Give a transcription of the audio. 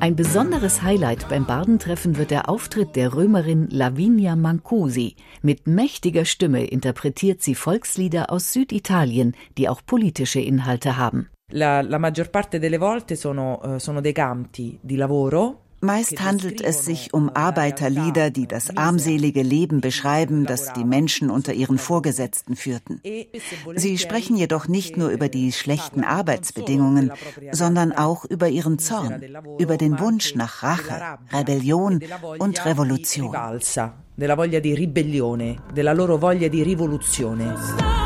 Ein besonderes Highlight beim Bardentreffen wird der Auftritt der Römerin Lavinia Mancusi. Mit mächtiger Stimme interpretiert sie Volkslieder aus Süditalien, die auch politische Inhalte haben. La maggior parte delle volte sono dei canti di lavoro. Meist handelt es sich um Arbeiterlieder, die das armselige Leben beschreiben, das die Menschen unter ihren Vorgesetzten führten. Sie sprechen jedoch nicht nur über die schlechten Arbeitsbedingungen, sondern auch über ihren Zorn, über den Wunsch nach Rache, Rebellion und Revolution. Della voglia di ribellione, della loro voglia di rivoluzione.